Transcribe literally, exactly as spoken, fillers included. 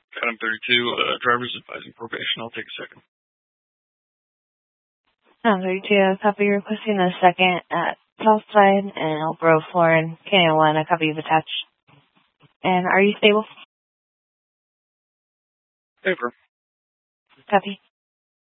Adam thirty-two, uh, driver's advising probation. I'll take a second. Adam thirty-two, copy requesting a second at Southside and Elk Grove, Florin. Canyon one, a copy of attached. And are you stable? Paper. Copy.